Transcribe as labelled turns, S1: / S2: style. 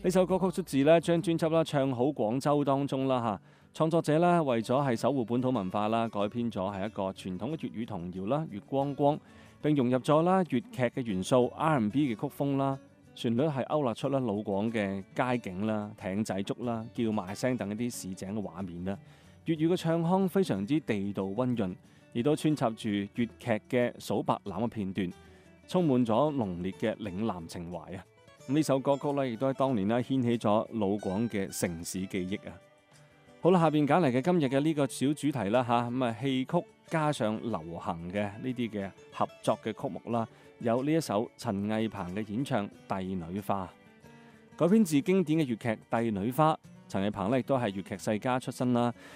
S1: 呢首歌曲出自呢張專輯啦《唱好廣州》當中啦嚇，創作者呢為咗係守護本土文化啦，改編咗係一個傳統嘅粵語童謠啦《月光光》，並融入咗啦粵劇嘅元素、R&B 嘅曲風啦，旋律係勾勒出啦老廣嘅街景啦、艇仔粥啦、叫賣聲等一啲市井嘅畫面啦。粵語嘅唱腔非常之地道溫潤，亦都穿插住粵劇嘅數白欖嘅片段，充滿咗濃烈嘅嶺南情懷啊！呢首歌曲咧，亦都喺當年咧掀起咗老廣嘅城市記憶啊！好啦，下邊揀嚟嘅今日嘅呢個小主題啦嚇，咁啊戲曲加上流行嘅呢啲嘅合作嘅曲目啦，有呢一首陳藝鵬嘅演唱《帝女花》，改編自經典嘅粵劇《帝女花》。陳藝鵬咧亦都係粵劇世家出身啦，